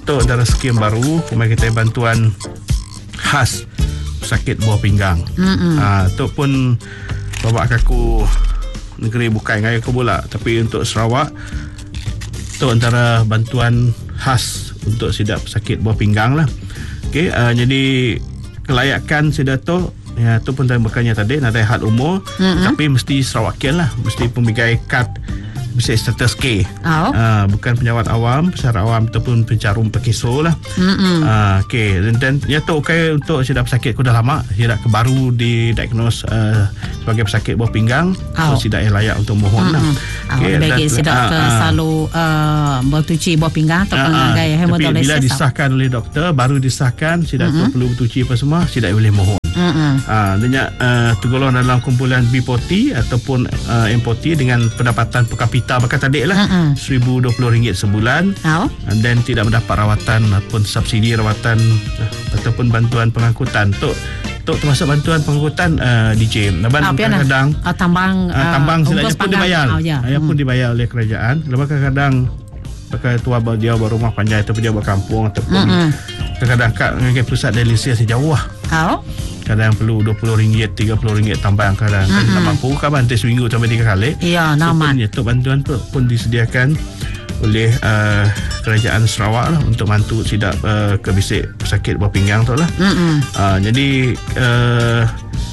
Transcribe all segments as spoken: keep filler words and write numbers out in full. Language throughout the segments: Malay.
Untuk antara skim baru, kemarin kita bantuan khas sakit buah pinggang. Ah, tu pun bapak kaku negeri bukan ngaya aku pula, tapi untuk Sarawak tu antara bantuan khas untuk sidap sakit buah pinggang lah. Okey, uh, jadi kelayakan sidat tu ya, tu pun bukannya tadi nak had umur, mm-hmm. tapi mesti Sarawakian lah, mesti pemigai kad mesti status K. Oh. Uh, bukan penyawat awam, pesara awam ataupun pencarum pekiso lah. Mm-hmm. Uh, okay. Dan, dan ya tu okay untuk sidap sakit aku dah lama, sidap baru didiagnose uh, sebagai pesakit buah pinggang. Oh. So sidap yang layak untuk mohon mm-hmm. lah. Okay, oh, bagi sidap uh, ke uh, selalu uh, bertuci buah pinggang ataupun uh, gaya hematologi. Tapi bila disahkan oleh doktor, baru disahkan sidap mm-hmm. tu perlu bertuci apa semua, sidap boleh mohon. Uh-huh. Uh, dia uh, tergolong dalam kumpulan B forty ataupun uh, M forty dengan pendapatan per kapita bakat tadi lah uh-huh. seribu dua puluh ringgit sebulan. Oh. And then tidak mendapat rawatan ataupun subsidi rawatan uh, ataupun bantuan pengangkutan. Tok tok termasuk bantuan pengangkutan uh, D J. Lepas oh, kadang-kadang uh, tambang uh, tambang sebenarnya pun dibayar. Oh, ya. Ayah hmm. pun dibayar oleh kerajaan. Lepas kadang-kadang pakai tua dia berumah panjang ataupun dia berkampung ataupun uh-huh. kadang-kadang kat dengan pusat dialisis sejauh lah. Oh. Kadang perlu dua puluh ringgit, tiga puluh ringgit tambang kadang. Mm-hmm. Kan tak mampu kan bantai seminggu sampai tiga kali. Ya, nama. So, bantuan pun, pun disediakan oleh uh, kerajaan Sarawak lah untuk bantu sidap uh, kebisik pesakit buah pinggang tu lah. Mm-hmm. Uh, jadi uh,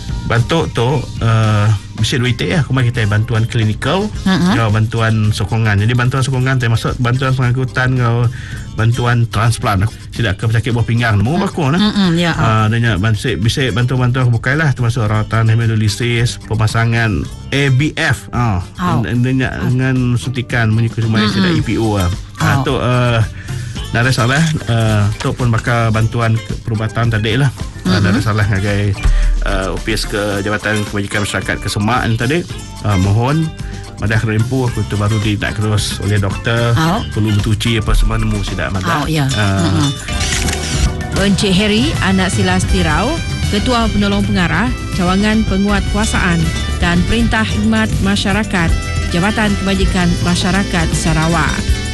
bantu tu uh, mesti dua itik lah. Kemarin kita bantuan klinikal, mm-hmm. kau bantuan sokongan. Jadi bantuan sokongan termasuk bantuan pengangkutan, kau bantuan transplant tidak ke pesakit buah pinggang mau bakul lah. Mm-hmm, ya. Uh, dan bisa bisa bantuan-bantuan bukai lah termasuk rawatan hemodialisis, pemasangan A B F ah uh, oh. dan dengan oh. dengan suntikan menyukai semua mm-hmm. sudah E P O lah. Oh. Uh, tu uh, dah ada salah uh, tu pun bakal bantuan perubatan tadi lah. Mm-hmm. Uh, dah ada salah ngagai uh, O P S ke Jabatan Kebajikan Masyarakat ke Semak ni tadi. Uh, mohon madah rempu aku tu baru didiagnose oleh doktor. Oh. Perlu bertuci apa semua nemu sidak madah. Oh, ya. Uh, mm-hmm. Encik Harry Anak Silas Tirau, Ketua Penolong Pengarah Cawangan Penguatkuasaan dan Perintah Khidmat Masyarakat Jabatan Kebajikan Masyarakat Sarawak.